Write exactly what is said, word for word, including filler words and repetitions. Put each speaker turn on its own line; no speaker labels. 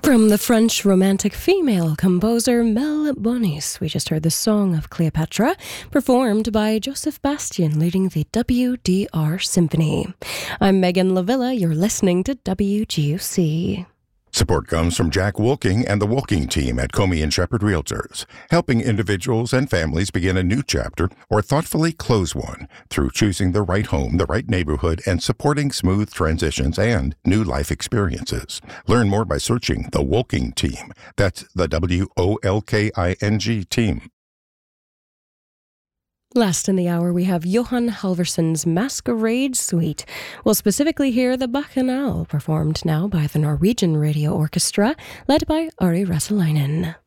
From the French romantic female composer Mel Bonis, we just heard the Song of Cleopatra, performed by Joseph Bastian, leading the W D R Symphony. I'm Megan Lavilla. You're listening to W G U C.
Support comes from Jack Wolking and the Wolking team at Comey and Shepherd Realtors, helping individuals and families begin a new chapter or thoughtfully close one through choosing the right home, the right neighborhood, and supporting smooth transitions and new life experiences. Learn more by searching the Wolking team. That's the W O L K I N G team.
Last in the hour, we have Johan Halvorsson's Masquerade Suite. We'll specifically hear the Bacchanal, performed now by the Norwegian Radio Orchestra, led by Ari Rasalainen.